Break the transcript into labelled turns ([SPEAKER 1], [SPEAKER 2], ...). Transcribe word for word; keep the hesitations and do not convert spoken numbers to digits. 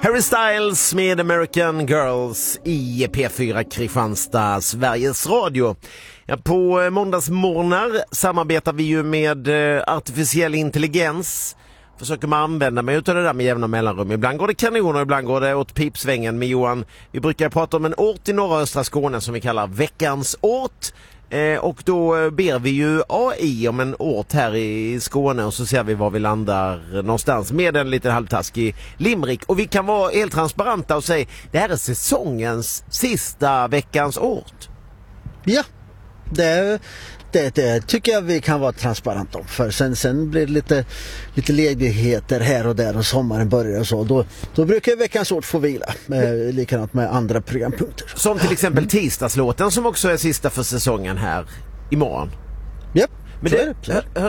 [SPEAKER 1] Harry Styles med American Girls i P fyra Kristianstad, Sveriges Radio. Ja, på måndagsmorgnar samarbetar vi ju med artificiell intelligens. Försöker man använda mig utav det där med jämna mellanrum. Ibland går det kanoner, ibland går det åt pipsvängen med Johan. Vi brukar prata om en ort i norra östra Skåne som vi kallar veckans ort. Eh, och då ber vi ju A I om en ort här i Skåne och så ser vi var vi landar någonstans med en lite halvtaskig limrik. Och vi kan vara helt transparenta och säga det här är säsongens sista veckans ort.
[SPEAKER 2] Ja, det, det, det tycker jag vi kan vara transparenta om. För sen, sen blir det lite, lite ledigheter här och där och sommaren börjar och så. Då, då brukar veckans ort få vila. Eh, likadant med andra programpunkter.
[SPEAKER 1] Som till exempel tisdagslåten som också är sista för säsongen här imorgon.
[SPEAKER 2] Japp,
[SPEAKER 1] men
[SPEAKER 2] så
[SPEAKER 1] det,
[SPEAKER 2] är det. Så är det.